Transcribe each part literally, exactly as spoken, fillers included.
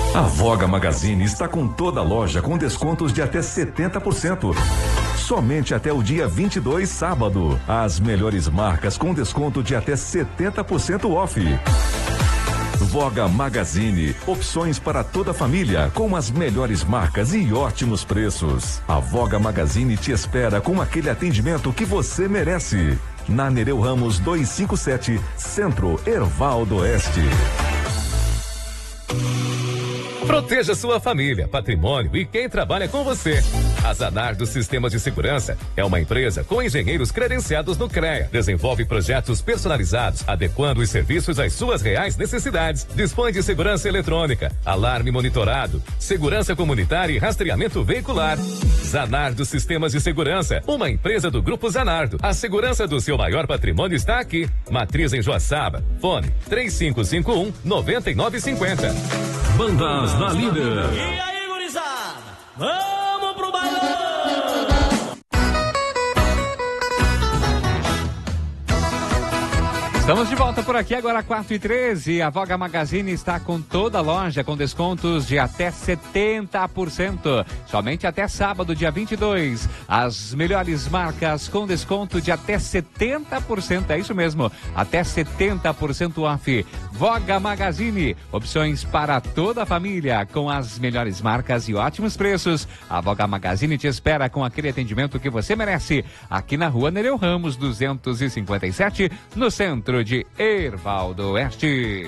A Voga Magazine está com toda a loja com descontos de até setenta por cento. Somente até o dia vinte e dois, sábado. As melhores marcas com desconto de até setenta por cento off. Voga Magazine, opções para toda a família, com as melhores marcas e ótimos preços. A Voga Magazine te espera com aquele atendimento que você merece. Na Nereu Ramos duzentos e cinquenta e sete, Centro, Hervaldo Oeste. Proteja sua família, patrimônio e quem trabalha com você. A Zanardo Sistemas de Segurança é uma empresa com engenheiros credenciados no CREA. Desenvolve projetos personalizados, adequando os serviços às suas reais necessidades. Dispõe de segurança eletrônica, alarme monitorado, segurança comunitária e rastreamento veicular. Zanardo Sistemas de Segurança, uma empresa do Grupo Zanardo. A segurança do seu maior patrimônio está aqui. Matriz em Joaçaba. Fone três cinco cinco um, nove nove cinco zero. Bandas na Líder. E aí, gurizada? Vamos pro bailão! Estamos de volta por aqui, agora quatro e treze. A Voga Magazine está com toda a loja com descontos de até setenta por cento. Somente até sábado, dia vinte e dois. As melhores marcas com desconto de até setenta por cento. É isso mesmo, até setenta por cento off. Voga Magazine, opções para toda a família com as melhores marcas e ótimos preços. A Voga Magazine te espera com aquele atendimento que você merece. Aqui na rua Nereu Ramos duzentos e cinquenta e sete, no centro de Hervaldo Oeste.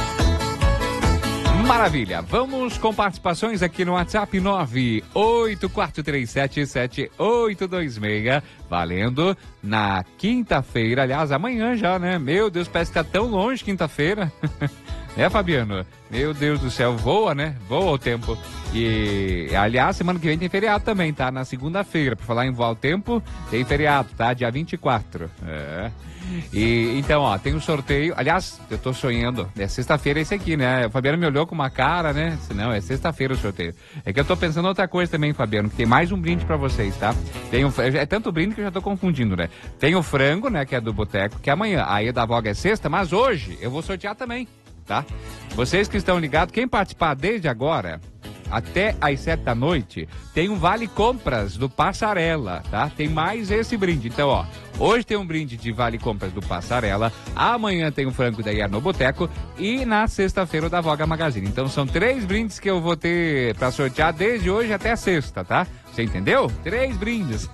Maravilha, vamos com participações aqui no WhatsApp nove oito quatro três sete sete oito dois seis, valendo na quinta-feira, aliás, amanhã já, né? Meu Deus, parece que tá tão longe quinta-feira. É, Fabiano? Meu Deus do céu, voa, né? Voa o tempo. E, aliás, semana que vem tem feriado também, tá? Na segunda-feira, pra falar em voar o tempo, tem feriado, tá? Dia vinte e quatro. É. E, então, ó, tem um sorteio. Aliás, eu tô sonhando. É sexta-feira esse aqui, né? O Fabiano me olhou com uma cara, né? Não, é sexta-feira o sorteio. É que eu tô pensando em outra coisa também, Fabiano, que tem mais um brinde pra vocês, tá? Tem um, é tanto brinde que eu já tô confundindo, né? Tem o frango, né? Que é do Boteco, que é amanhã. Aí o da Voga é sexta, mas hoje eu vou sortear também, tá? Vocês que estão ligados, quem participar desde agora até às sete da noite, tem um vale compras do Passarela, tá? Tem mais esse brinde. Então, ó, hoje tem um brinde de vale compras do Passarela, amanhã tem um frango da Iar no Boteco e na sexta-feira o da Voga Magazine. Então são três brindes que eu vou ter pra sortear desde hoje até sexta, tá? Você entendeu? Três brindes.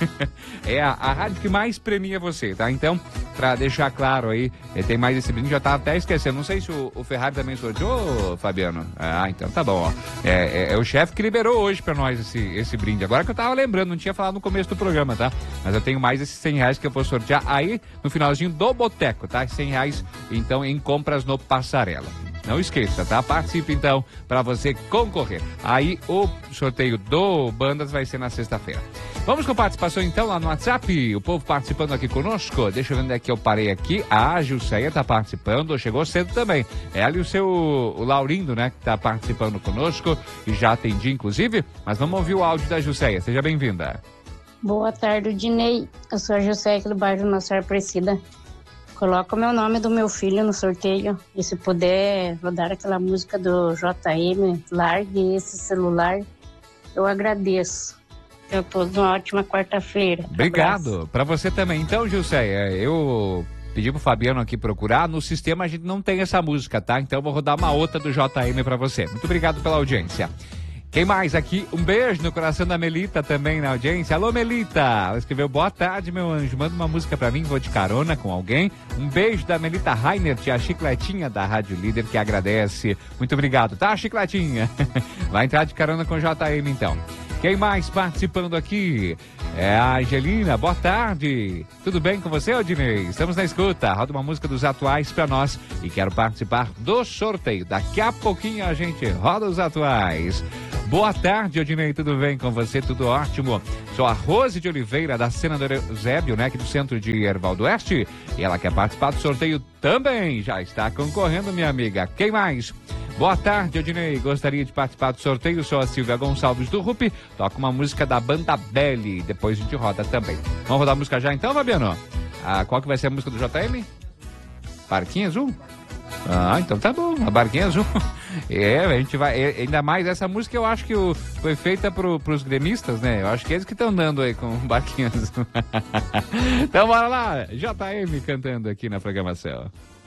É a, a rádio que mais premia você, tá? Então, pra deixar claro aí, tem mais esse brinde, já tava até esquecendo. Não sei se o, o Ferrari também sorteou, Fabiano. Ah, então tá bom, ó. É, é, é o chefe que liberou hoje pra nós esse, esse brinde. Agora que eu tava lembrando, não tinha falado no começo do programa, tá? Mas eu tenho mais esses cem reais que eu vou sortear aí no finalzinho do Boteco, tá? cem reais, então, em compras no Passarela. Não esqueça, tá? Participe então para você concorrer. Aí o sorteio do Bandas vai ser na sexta-feira. Vamos com participação então lá no WhatsApp. O povo participando aqui conosco. Deixa eu ver onde é que eu parei aqui. A Jusceia tá participando, chegou cedo também. É ali o seu o Laurindo, né? Que tá participando conosco e já atendi inclusive. Mas vamos ouvir o áudio da Jusceia. Seja bem-vinda. Boa tarde, Dinei. Eu sou a Jusceia aqui do bairro Nossa Aparecida. Coloca o meu nome do meu filho no sorteio. E se puder rodar aquela música do J M, largue esse celular, eu agradeço. Eu todos uma ótima quarta-feira. Obrigado. Para você também. Então, Jusceia, eu pedi pro Fabiano aqui procurar. No sistema a gente não tem essa música, tá? Então eu vou rodar uma outra do J M para você. Muito obrigado pela audiência. Quem mais aqui? Um beijo no coração da Melita também na audiência. Alô, Melita! Ela escreveu, boa tarde, meu anjo. Manda uma música pra mim, vou de carona com alguém. Um beijo da Melita Reinert, a Chicletinha da Rádio Líder, que agradece. Muito obrigado, tá, Chicletinha? Vai entrar de carona com o J M, então. Quem mais participando aqui? É a Angelina, boa tarde. Tudo bem com você, Odinei? Estamos na escuta. Roda uma música dos atuais pra nós e quero participar do sorteio. Daqui a pouquinho a gente roda os atuais. Boa tarde, Odinei, tudo bem com você? Tudo ótimo. Sou a Rose de Oliveira, da Senador Eusébio, né, aqui do centro de Hervaldo Oeste. E ela quer participar do sorteio também. Já está concorrendo, minha amiga. Quem mais? Boa tarde, Odinei. Gostaria de participar do sorteio. Sou a Silvia Gonçalves do Rupi. Toca uma música da banda Belly. Depois a gente roda também. Vamos rodar a música já então, Fabiano? Ah, qual que vai ser a música do J M? Barquinha Azul? Ah, então tá bom. A Barquinha Azul. É, a gente vai. é, Ainda mais essa música eu acho que o, foi feita pro, pros gremistas, né? Eu acho que eles que estão dando aí com barquinhos. Então bora lá, J M cantando aqui na programação.